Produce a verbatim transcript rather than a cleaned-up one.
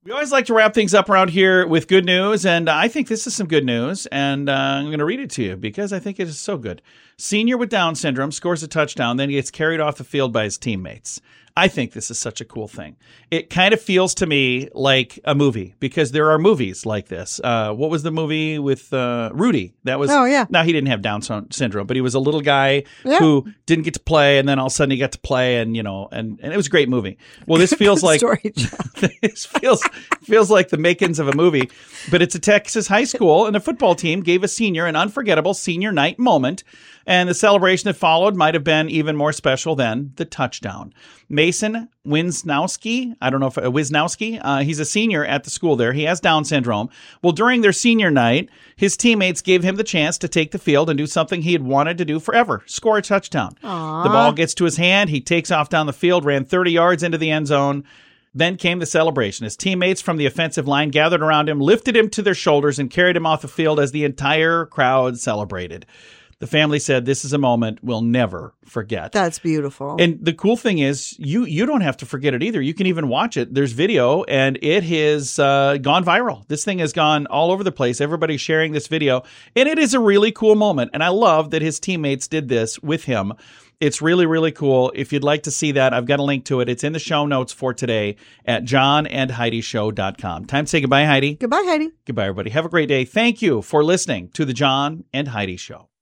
We always like to wrap things up around here with good news, and I think this is some good news, and uh, I'm going to read it to you because I think it is so good. Senior with Down syndrome scores a touchdown, then he gets carried off the field by his teammates. I think this is such a cool thing. It kind of feels to me like a movie because there are movies like this. Uh, what was the movie with uh, Rudy? That was. Oh, yeah. Now, he didn't have Down syndrome, but he was a little guy Yeah. who didn't get to play, and then all of a sudden he got to play, and, you know, and, and it was a great movie. Well, this feels like. Story, This feels feels like the makings of a movie, but it's a Texas high school, and the football team gave a senior an unforgettable senior night moment, and the celebration that followed might have been even more special than the touchdown. Mason Wisnowski, I don't know if uh, Wisnowski, uh, he's a senior at the school there. He has Down syndrome. Well, during their senior night, his teammates gave him the chance to take the field and do something he had wanted to do forever, score a touchdown. Aww. The ball gets to his hand. He takes off down the field, ran thirty yards into the end zone. Then came the celebration. His teammates from the offensive line gathered around him, lifted him to their shoulders, and carried him off the field as the entire crowd celebrated. The family said, this is a moment we'll never forget. That's beautiful. And the cool thing is, you you don't have to forget it either. You can even watch it. There's video, and it has uh, gone viral. This thing has gone all over the place. Everybody's sharing this video, and it is a really cool moment. And I love that his teammates did this with him. It's really, really cool. If you'd like to see that, I've got a link to it. It's in the show notes for today at john and heidi show dot com. Time to say goodbye, Heidi. Goodbye, Heidi. Goodbye, everybody. Have a great day. Thank you for listening to the John and Heidi Show.